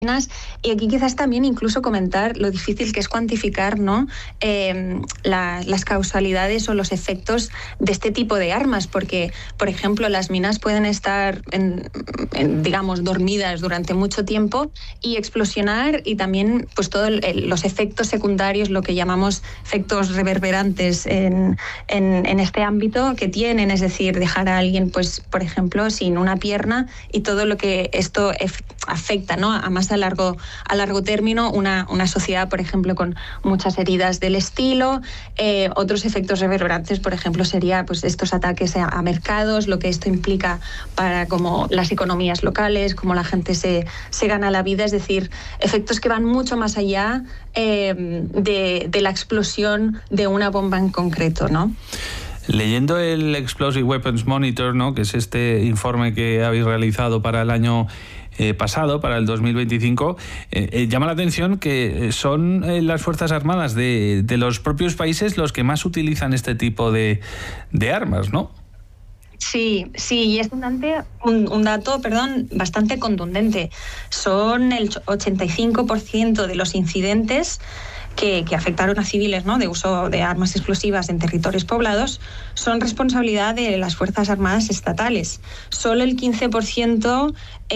Y aquí quizás también incluso comentar lo difícil que es cuantificar, ¿no? Las causalidades o los efectos de este tipo de armas, porque, por ejemplo, las minas pueden estar, digamos, dormidas durante mucho tiempo y explosionar, y también pues todos los efectos secundarios, lo que llamamos efectos reverberantes en este ámbito que tienen, es decir, dejar a alguien, pues, por ejemplo, sin una pierna, y todo lo que esto afecta, ¿no? A más a largo término, una sociedad, por ejemplo, con muchas heridas del estilo. Otros efectos reverberantes, por ejemplo, sería pues estos ataques a mercados, lo que esto implica para como las economías locales, cómo la gente se gana la vida, es decir, efectos que van mucho más allá de la explosión de una bomba en concreto, ¿no? Leyendo el Explosive Weapons Monitor, ¿no?, que es este informe que habéis realizado para el año pasado, para el 2025, llama la atención que son las Fuerzas Armadas de los propios países los que más utilizan este tipo de armas, ¿no? Sí, y es un dato bastante contundente. Son el 85% de los incidentes que afectaron a civiles, ¿no?, de uso de armas explosivas en territorios poblados, son responsabilidad de las Fuerzas Armadas estatales. Solo el 15%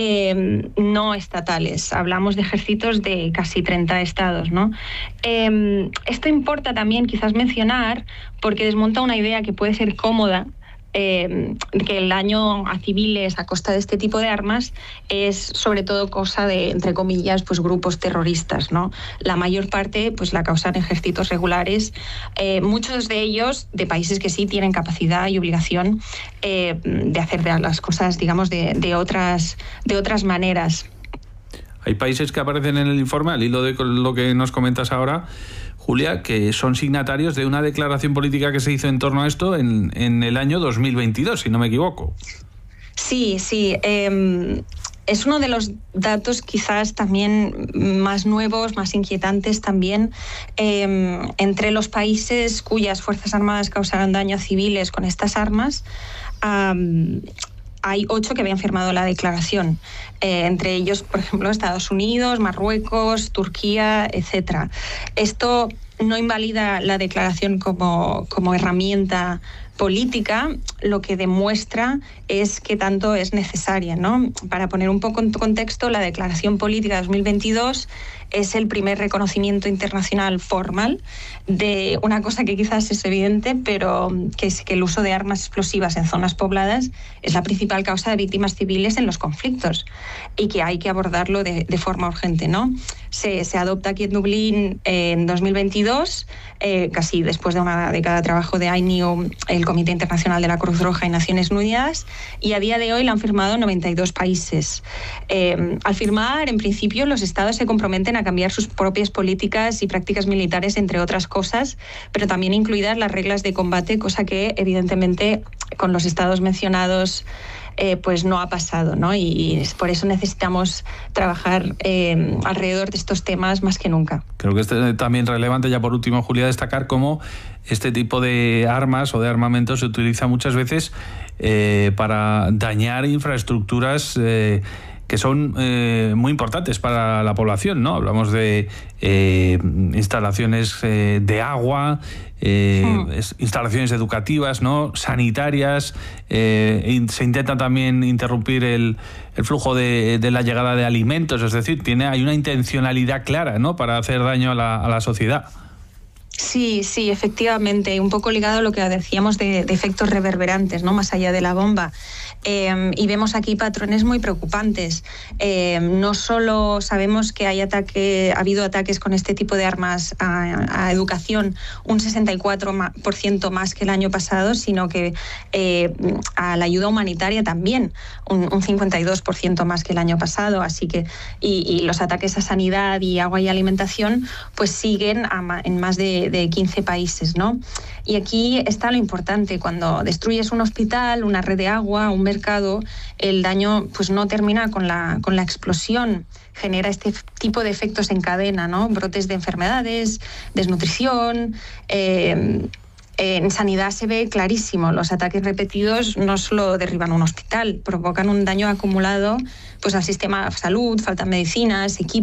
no estatales. Hablamos de ejércitos de casi 30 estados, ¿no? Esto importa también quizás mencionar porque desmonta una idea que puede ser cómoda, que el daño a civiles a costa de este tipo de armas es sobre todo cosa de, entre comillas, pues grupos terroristas, ¿no? La mayor parte pues la causan ejércitos regulares, muchos de ellos de países que sí tienen capacidad y obligación de hacer las cosas, digamos, de otras maneras. Hay países que aparecen en el informe, al hilo de lo que nos comentas ahora, Julia, que son signatarios de una declaración política que se hizo en torno a esto en el año 2022, si no me equivoco. Sí. Es uno de los datos quizás también más nuevos, más inquietantes también. Entre los países cuyas Fuerzas Armadas causaron daño a civiles con estas armas, hay 8 que habían firmado la declaración, entre ellos, por ejemplo, Estados Unidos, Marruecos, Turquía, etc. Esto no invalida la declaración como herramienta política, lo que demuestra es que tanto es necesaria, ¿no? Para poner un poco en contexto, la Declaración Política 2022 es el primer reconocimiento internacional formal de una cosa que quizás es evidente, pero que es que el uso de armas explosivas en zonas pobladas es la principal causa de víctimas civiles en los conflictos y que hay que abordarlo de forma urgente, ¿no? Se adopta aquí en Dublín en 2022, casi después de una década de trabajo de INEO, el Comité Internacional de la Cruz Roja y Naciones Unidas, y a día de hoy la han firmado 92 países. Al firmar, en principio, los estados se comprometen a cambiar sus propias políticas y prácticas militares, entre otras cosas, pero también incluidas las reglas de combate, cosa que evidentemente con los estados mencionados pues no ha pasado, ¿no? Y por eso necesitamos trabajar alrededor de estos temas más que nunca. Creo que es también relevante, ya por último, Julia, destacar cómo este tipo de armas o de armamento se utiliza muchas veces para dañar infraestructuras que son muy importantes para la población, ¿no? Hablamos de instalaciones de agua, instalaciones educativas, ¿no?, sanitarias. Se intenta también interrumpir el flujo de la llegada de alimentos, es decir, hay una intencionalidad clara, ¿no?, para hacer daño a la sociedad. Sí, efectivamente, un poco ligado a lo que decíamos de efectos reverberantes, ¿no?, más allá de la bomba. Y vemos aquí patrones muy preocupantes. No solo sabemos que ha habido ataques con este tipo de armas a educación, un 64% más que el año pasado, sino que a la ayuda humanitaria también, un 52% más que el año pasado. Así que y los ataques a sanidad y agua y alimentación pues siguen en más de 15 países, ¿no? Y aquí está lo importante: cuando destruyes un hospital, una red de agua, un mercado, el daño pues no termina con la explosión, genera este tipo de efectos en cadena, ¿no? Brotes de enfermedades, desnutrición. En sanidad se ve clarísimo, los ataques repetidos no solo derriban un hospital, provocan un daño acumulado pues al sistema de salud, faltan medicinas, equipos.